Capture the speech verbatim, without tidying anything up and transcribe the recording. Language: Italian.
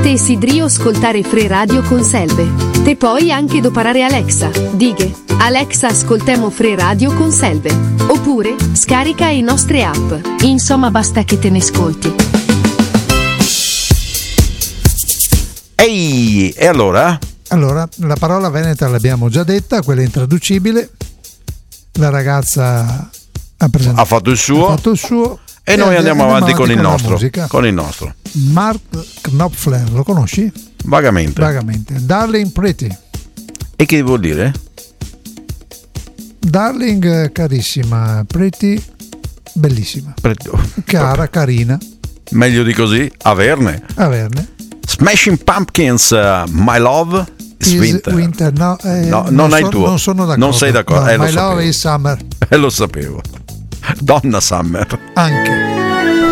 Te sidrio ascoltare Free Radio con Selve. Te poi anche doparare Alexa. Dighe, Alexa ascoltemo Free Radio con Selve. Oppure, scarica i nostre app. Insomma basta che te ne ascolti. Ehi, e allora? Allora, la parola veneta l'abbiamo già detta, quella intraducibile. La ragazza ha, presentato, ha fatto il suo. Ha fatto il suo. E, e noi andiamo, andiamo avanti, avanti con, con il nostro. Musica. Con il nostro. Mark Knopfler, lo conosci? Vagamente. Vagamente. Darling Pretty. E che vuol dire? Darling, carissima, Pretty, bellissima. Pretty. Cara, carina. Meglio di così, averne. Averne. Smashing Pumpkins, uh, My Love is, is Winter. winter. No, eh, no, non, non hai so, il tuo. Non sono d'accordo. Non sei d'accordo. No, eh, My lo Love sapevo. is Summer. E eh, lo sapevo. Donna Summer. Anche.